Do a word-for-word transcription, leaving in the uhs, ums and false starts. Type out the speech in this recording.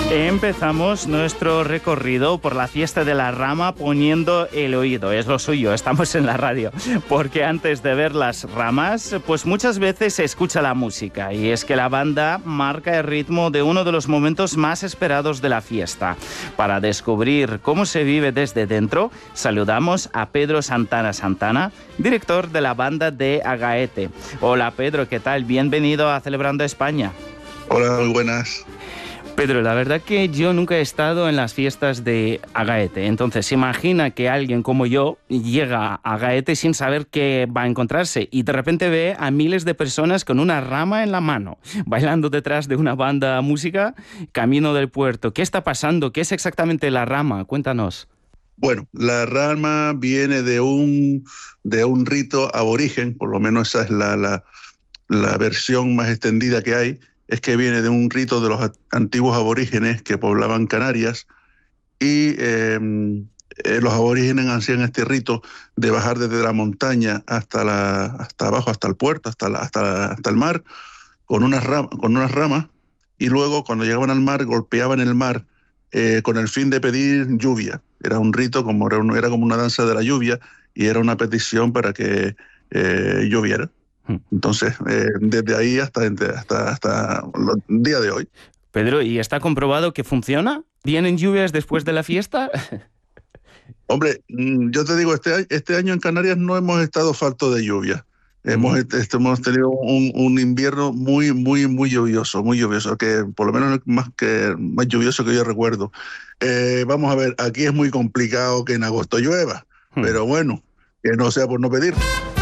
Empezamos nuestro recorrido por la fiesta de la rama poniendo el oído, es lo suyo, estamos en la radio, porque antes de ver las ramas, pues muchas veces se escucha la música, y es que la banda marca el ritmo de uno de los momentos más esperados de la fiesta. Para descubrir cómo se vive desde dentro, saludamos a Pedro Santana Santana, director de la banda de Agaete. Hola Pedro, ¿qué tal? Bienvenido a Celebrando España. Hola, muy buenas. Pedro, la verdad que yo nunca he estado en las fiestas de Agaete, entonces imagina que alguien como yo llega a Agaete sin saber qué va a encontrarse y de repente ve a miles de personas con una rama en la mano, bailando detrás de una banda música, camino del puerto. ¿Qué está pasando? ¿Qué es exactamente la rama? Cuéntanos. Bueno, la rama viene de un, de un rito aborigen, por lo menos esa es la, la, la versión más extendida que hay. Es que viene de un rito de los antiguos aborígenes que poblaban Canarias y eh, eh, los aborígenes hacían este rito de bajar desde la montaña hasta, la, hasta abajo, hasta el puerto, hasta, la, hasta, la, hasta el mar, con unas, ram, con unas ramas, y luego cuando llegaban al mar golpeaban el mar eh, con el fin de pedir lluvia. Era un rito, como era, un, era como una danza de la lluvia, y era una petición para que eh, lloviera. Entonces, eh, desde ahí hasta, hasta, hasta el día de hoy. Pedro, ¿y está comprobado que funciona? ¿Vienen lluvias después de la fiesta? Hombre, yo te digo, este, este año en Canarias no hemos estado falto de lluvia. Uh-huh. Hemos, este, hemos tenido un, un invierno muy, muy, muy lluvioso, muy lluvioso, que por lo menos más, que, más lluvioso que yo recuerdo. Eh, vamos a ver, aquí es muy complicado que en agosto llueva, uh-huh. pero bueno, que no sea por no pedir.